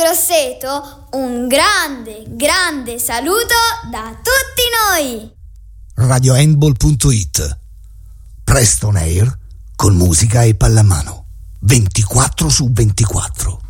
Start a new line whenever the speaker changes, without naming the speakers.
Grosseto un grande saluto da tutti noi.
radiohandball.it. Presto on air con musica e pallamano 24/24.